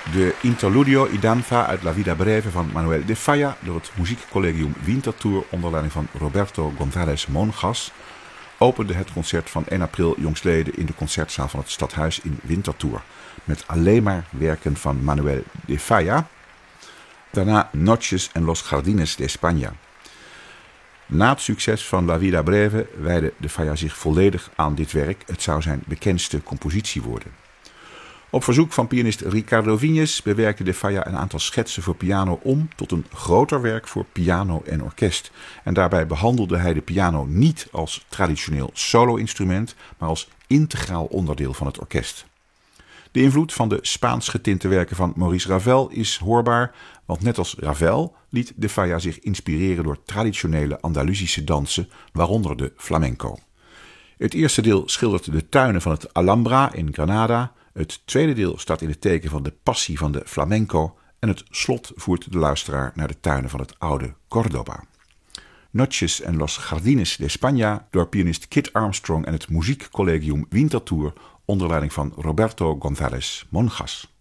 De Interludio y Danza uit La Vida Breve van Manuel de Falla door het muziekcollegium Winterthur onder leiding van Roberto González Monjas opende het concert van 1 april jongstleden in de concertzaal van het Stadhuis in Winterthur met alleen maar werken van Manuel de Falla. Daarna Noches en Los Jardines de España. Na het succes van La Vida Breve wijdde de Falla zich volledig aan dit werk. Het zou zijn bekendste compositie worden. Op verzoek van pianist Ricardo Viñes bewerkte de Falla een aantal schetsen voor piano om tot een groter werk voor piano en orkest. En daarbij behandelde hij de piano niet als traditioneel solo-instrument, maar als integraal onderdeel van het orkest. De invloed van de Spaans getinte werken van Maurice Ravel is hoorbaar, want net als Ravel liet de Falla zich inspireren door traditionele Andalusische dansen, waaronder de flamenco. Het eerste deel schildert de tuinen van het Alhambra in Granada. Het tweede deel staat in het teken van de passie van de flamenco en het slot voert de luisteraar naar de tuinen van het oude Córdoba. Noches en Los Jardines de España door pianist Kit Armstrong en het muziekcollegium Winterthur onder leiding van Roberto González Monjas.